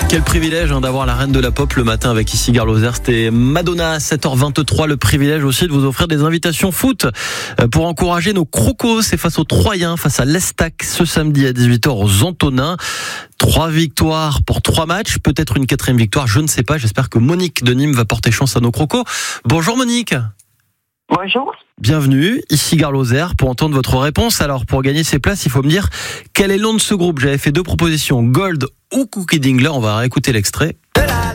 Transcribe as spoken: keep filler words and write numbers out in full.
Quel privilège hein, d'avoir la reine de la pop le matin avec ici Gare Lozère. C'était Madonna à sept heures vingt-trois. Le privilège aussi de vous offrir des invitations foot pour encourager nos crocos. C'est face aux Troyens, face à l'Estac ce samedi à dix-huit heures aux Antonins. Trois victoires pour trois matchs, peut-être une quatrième victoire, je ne sais pas. J'espère que Monique de Nîmes va porter chance à nos crocos. Bonjour Monique. Bonjour. Bienvenue, ici Gare Lozère pour entendre votre réponse. Alors pour gagner ces places, il faut me dire quel est le nom de ce groupe. J'avais fait deux propositions, Gold ou Cookie Dingler. On va réécouter l'extrait.